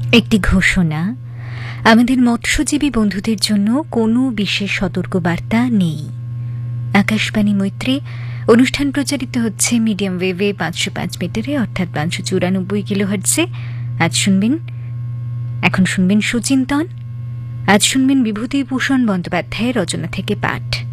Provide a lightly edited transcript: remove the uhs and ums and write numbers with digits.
একটি ঘোষণা, আমাদের মৎস্যজীবী বন্ধুদের জন্য কোনো বিশেষ সতর্কবার্তা নেই। আকাশবাণী মৈত্রী অনুষ্ঠান প্রচারিত হচ্ছে মিডিয়াম ওয়েভে 505 মিটারে অর্থাৎ 594 কিলোহার্টজে। এখন শুনবেন সুচিন্তন। আজ শুনবেন বিভূতিভূষণ বন্দ্যোপাধ্যায়ের রচনা থেকে পাঠ।